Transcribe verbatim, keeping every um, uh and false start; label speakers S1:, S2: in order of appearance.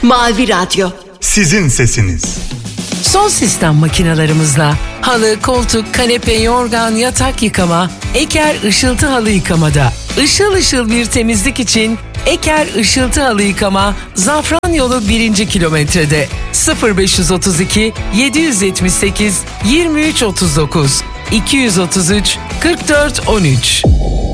S1: Mavi Radyo.
S2: Sizin sesiniz.
S3: Son sistem makinalarımızla halı, koltuk, kanepe, yorgan, yatak yıkama, Eker Işıltı Halı Yıkamada. Işıl ışıl bir temizlik için Eker Işıltı Halı Yıkama, Zafran Yolu birinci kilometrede. sıfır beş otuz iki yedi yetmiş sekiz yirmi üç otuz dokuz iki yüz otuz üç kırk dört on üç.